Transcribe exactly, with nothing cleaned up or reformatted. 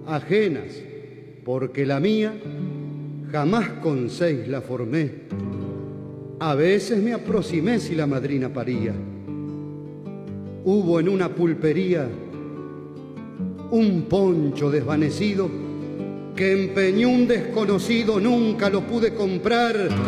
ajenas, porque la mía jamás con seis la formé. A veces me aproximé si la madrina paría. Hubo en una pulpería un poncho desvanecido que empeñó un desconocido, nunca lo pude comprar.